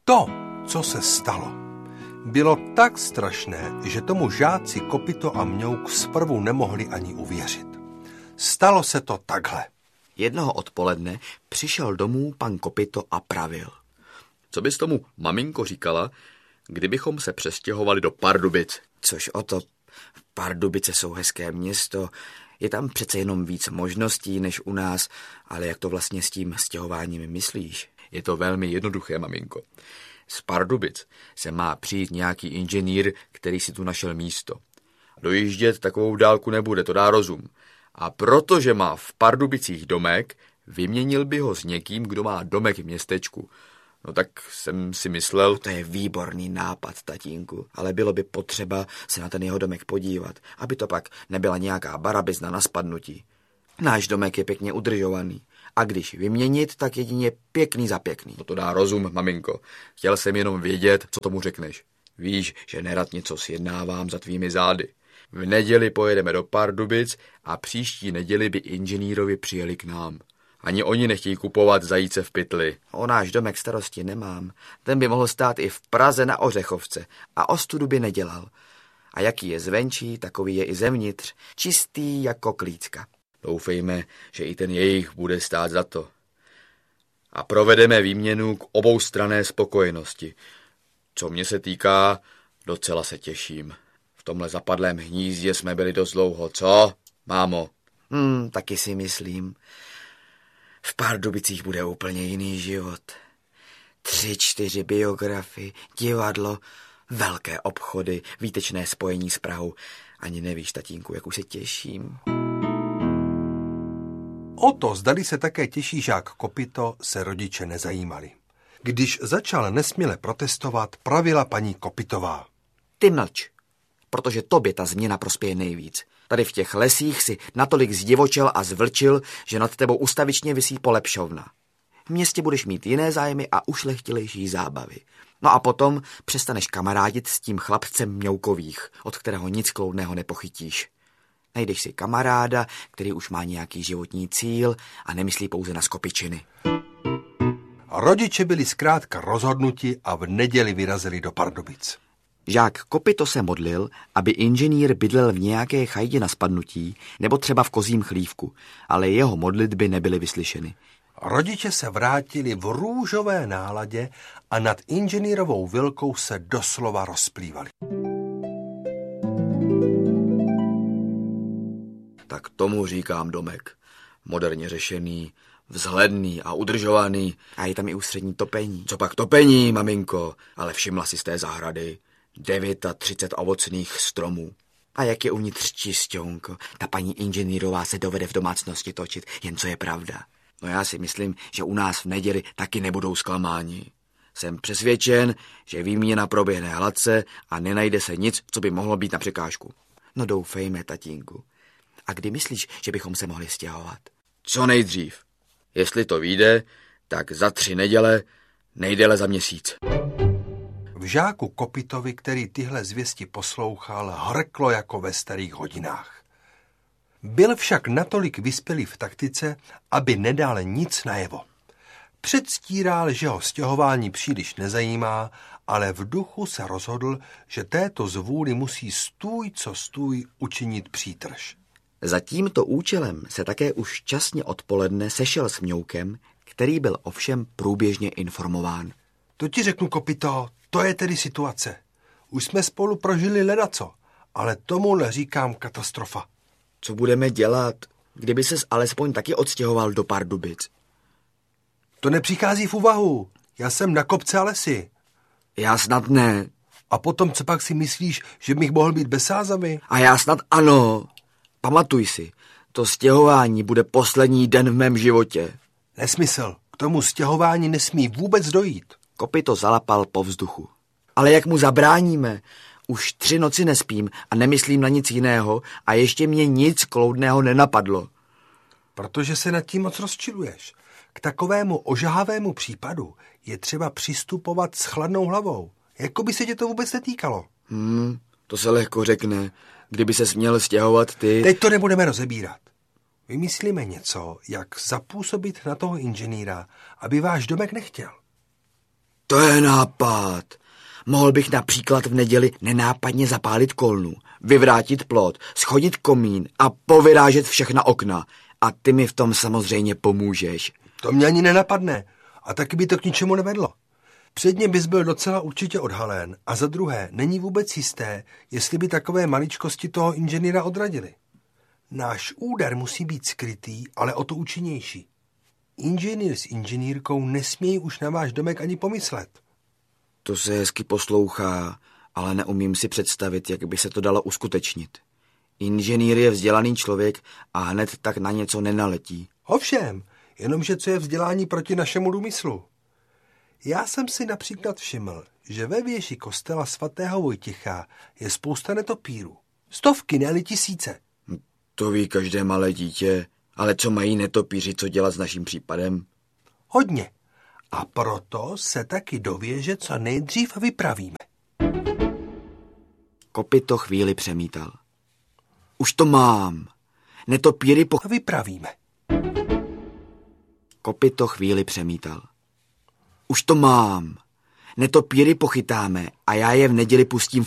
To, co se stalo, bylo tak strašné, že tomu žáci Kopito a Mňouk zprvu nemohli ani uvěřit. Stalo se to takhle. Jednoho odpoledne přišel domů pan Kopito a pravil. Co bys tomu, maminko, říkala, kdybychom se přestěhovali do Pardubic? Což o to, Pardubice jsou hezké město, je tam přece jenom víc možností než u nás, ale jak to vlastně s tím stěhováním myslíš? Je to velmi jednoduché, maminko. Z Pardubic se má přijít nějaký inženýr, který si tu našel místo. Dojíždět takovou dálku nebude, to dá rozum. A protože má v Pardubicích domek, vyměnil by ho s někým, kdo má domek v městečku. No tak jsem si myslel... To je výborný nápad, tatínku, ale bylo by potřeba se na ten jeho domek podívat, aby to pak nebyla nějaká barabizna na spadnutí. Náš domek je pěkně udržovaný a když vyměnit, tak jedině pěkný za pěkný. No to dá rozum, maminko. Chtěl jsem jenom vědět, co tomu řekneš. Víš, že nerad něco sjednávám za tvými zády. V neděli pojedeme do Pardubic a příští neděli by inženýrovi přijeli k nám. Ani oni nechtějí kupovat zajíce v pytli. O náš domek starosti nemám. Ten by mohl stát i v Praze na Ořechovce a ostudu by nedělal. A jaký je zvenčí, takový je i zevnitř. Čistý jako klícka. Doufejme, že i ten jejich bude stát za to. A provedeme výměnu k oboustranné spokojenosti. Co mě se týká, docela se těším. V tomhle zapadlém hnízdě jsme byli dost dlouho, co, mámo? Taky si myslím. V Pardubicích bude úplně jiný život. 3-4 biografy, divadlo, velké obchody, výtečné spojení s Prahou. Ani nevíš, tatínku, jak už se těším. O to, zdali se také těší žák Kopito, se rodiče nezajímali. Když začal nesměle protestovat, pravila paní Kopitová. Ty mlč, protože tobě ta změna prospěje nejvíc. Tady v těch lesích si natolik zdivočel a zvlčil, že nad tebou ustavičně visí polepšovna. V městě budeš mít jiné zájmy a ušlechtilejší zábavy. No a potom přestaneš kamarádit s tím chlapcem Mňoukových, od kterého nic kloudného nepochytíš. Najdeš si kamaráda, který už má nějaký životní cíl a nemyslí pouze na skopičiny. Rodiče byli zkrátka rozhodnuti a v neděli vyrazili do Pardubic. Žák Kopito se modlil, aby inženýr bydlel v nějaké chajdě na spadnutí nebo třeba v kozím chlívku, ale jeho modlitby nebyly vyslyšeny. Rodiče se vrátili v růžové náladě a nad inženýrovou vilkou se doslova rozplývali. Tak tomu říkám domek. Moderně řešený, vzhledný a udržovaný. A je tam i ústřední topení. Co pak topení, maminko? Ale všimla si z té zahrady 39 ovocných stromů. A jak je uvnitř čisťonko. Ta paní inženýrová se dovede v domácnosti točit, jen co je pravda. No já si myslím, že u nás v neděli taky nebudou zklamáni. Jsem přesvědčen, že výměna proběhne hladce a nenajde se nic, co by mohlo být na překážku. No doufejme, tatínku. A kdy myslíš, že bychom se mohli stěhovat? Co nejdřív. Jestli to vyjde, tak za 3 neděle, nejdéle za měsíc. V žáku Kopitovi, který tyhle zvěsti poslouchal, hrklo jako ve starých hodinách. Byl však natolik vyspělý v taktice, aby nedal nic najevo. Předstíral, že ho stěhování příliš nezajímá, ale v duchu se rozhodl, že této zvůli musí stůj co stůj učinit přítrž. Za tímto účelem se také už časně odpoledne sešel s Mňoukem, který byl ovšem průběžně informován. To ti řeknu, Kopito, to je tedy situace. Už jsme spolu prožili ledaco, ale tomuhle říkám katastrofa. Co budeme dělat, kdyby ses alespoň taky odstěhoval do Pardubic? To nepřichází v úvahu. Já jsem na kopce a lesy. Já snad ne. A potom, co pak si myslíš, že bych mohl být bez Sázavy? A já snad ano. Pamatuj si, to stěhování bude poslední den v mém životě. Nesmysl. K tomu stěhování nesmí vůbec dojít. Kopito zalapal po vzduchu. Ale jak mu zabráníme? Už 3 noci nespím a nemyslím na nic jiného a ještě mě nic kloudného nenapadlo. Protože se nad tím moc rozčiluješ. K takovému ožahavému případu je třeba přistupovat s chladnou hlavou. Jako by se tě to vůbec netýkalo. To se lehko řekne. Kdyby ses měl stěhovat ty... Teď to nebudeme rozebírat. Vymyslíme něco, jak zapůsobit na toho inženýra, aby váš domek nechtěl. To je nápad. Mohl bych například v neděli nenápadně zapálit kolnu, vyvrátit plot, schodit komín a povyrážet všechna okna. A ty mi v tom samozřejmě pomůžeš. To mě ani nenapadne. A taky by to k ničemu nevedlo. Předně bys byl docela určitě odhalen a za druhé není vůbec jisté, jestli by takové maličkosti toho inženýra odradili. Náš úder musí být skrytý, ale o to účinnější. Inženýr s inženýrkou nesmějí už na váš domek ani pomyslet. To se hezky poslouchá, ale neumím si představit, jak by se to dalo uskutečnit. Inženýr je vzdělaný člověk a hned tak na něco nenaletí. Ovšem, jenomže co je vzdělání proti našemu důmyslu? Já jsem si například všiml, že ve věži kostela svatého Vojtěcha je spousta netopírů. Stovky, ne-li tisíce. To ví každé malé dítě, ale co mají netopíři, co dělat s naším případem? Hodně. A proto se taky do věže co nejdřív vypravíme. Kopyto chvíli přemítal. Už to mám. Netopíry vypravíme. Kopyto chvíli přemítal. Už to mám. Netopíry pochytáme a já je v neděli pustím